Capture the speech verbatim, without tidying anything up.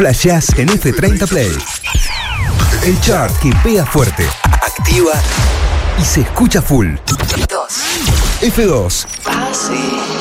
Flashás en F treinta Play. El chart que pega fuerte, activa y se escucha full. Dos. F dos. Así.